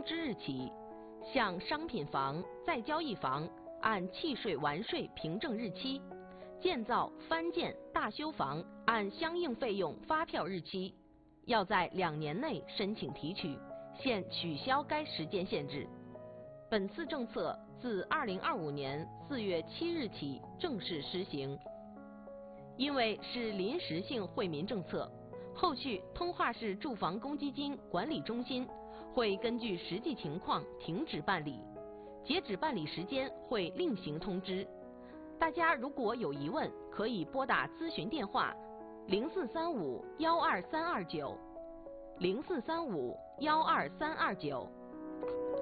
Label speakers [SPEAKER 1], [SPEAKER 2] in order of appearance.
[SPEAKER 1] 之日起，向商品房、再交易房按契税完税凭证日期，建造、翻建、大修房按相应费用发票日期，要在2年内申请提取，现取消该时间限制。本次政策自2025年4月7日起正式施行。因为是临时性惠民政策，后续通化市住房公积金管理中心会根据实际情况停止办理，截止办理时间会另行通知。大家如果有疑问，可以拨打咨询电话0435-12329，0435-12329。